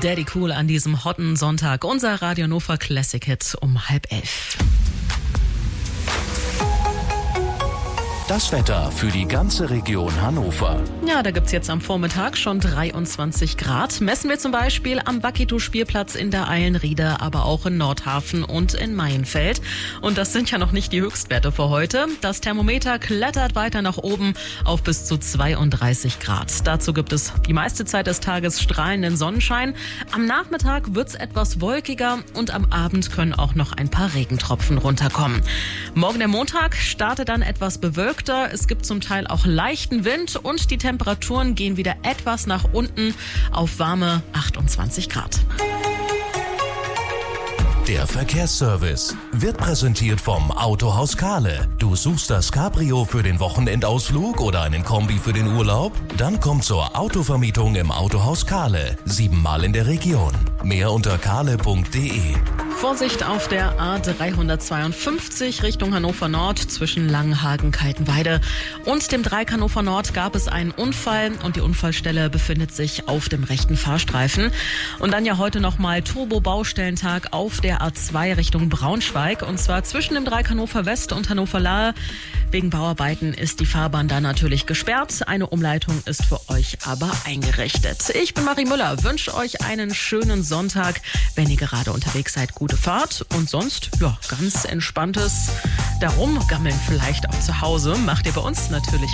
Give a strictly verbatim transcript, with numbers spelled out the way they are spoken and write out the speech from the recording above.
Daddy Cool an diesem hotten Sonntag. Unser Radio Hannover Classic Hit um halb elf. Das Wetter für die ganze Region Hannover. Ja, da gibt's jetzt am Vormittag schon dreiundzwanzig Grad. Messen wir zum Beispiel am Bakito-Spielplatz in der Eilenriede, aber auch in Nordhafen und in Maienfeld. Und das sind ja noch nicht die Höchstwerte für heute. Das Thermometer klettert weiter nach oben auf bis zu zweiunddreißig Grad. Dazu gibt es die meiste Zeit des Tages strahlenden Sonnenschein. Am Nachmittag wird's etwas wolkiger und am Abend können auch noch ein paar Regentropfen runterkommen. Morgen der Montag startet dann etwas bewölkt. Es gibt zum Teil auch leichten Wind und die Temperaturen gehen wieder etwas nach unten auf warme achtundzwanzig Grad. Der Verkehrsservice wird präsentiert vom Autohaus Kahle. Du suchst das Cabrio für den Wochenendausflug oder einen Kombi für den Urlaub? Dann komm zur Autovermietung im Autohaus Kahle. Siebenmal in der Region. Mehr unter kahle punkt de. Vorsicht auf der A dreihundertzweiundfünfzig Richtung Hannover Nord zwischen Langenhagen, Kaltenweide und dem Dreieck Hannover Nord gab es einen Unfall und die Unfallstelle befindet sich auf dem rechten Fahrstreifen. Und dann ja heute nochmal Turbo-Baustellentag auf der A zwei Richtung Braunschweig und zwar zwischen dem Dreieck Hannover West und Hannover Lahe. Wegen Bauarbeiten ist die Fahrbahn da natürlich gesperrt. Eine Umleitung ist für euch aber eingerichtet. Ich bin Marie Müller, wünsche euch einen schönen Sonntag. Wenn ihr gerade unterwegs seid, gute Fahrt und sonst, ja, ganz entspanntes Darumgammeln vielleicht auch zu Hause. Macht ihr bei uns natürlich